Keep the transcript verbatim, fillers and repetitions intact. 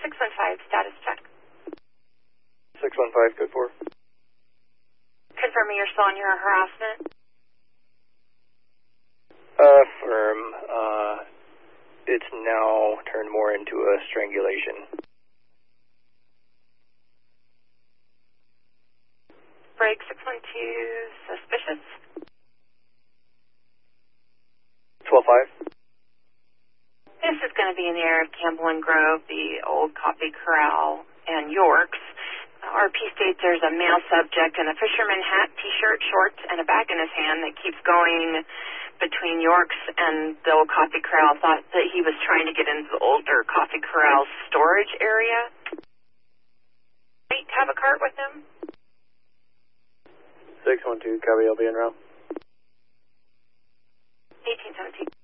six one five, status check. six one five, good for. Confirming you're still on your harassment. Uh, firm. Uh, it's now turned more into a strangulation. Break six one two, suspicious. twelve five. This is going to be in the area of Campbell and Grove, the old coffee corral, and Yorks. R P states there's a male subject in a fisherman hat, t-shirt, shorts, and a bag in his hand that keeps going between Yorks and the old coffee corral. Thought that he was trying to get into the older coffee corral storage area. Wait, have a cart with him? six one two, copy, I'll be en route. eighteen seventeen.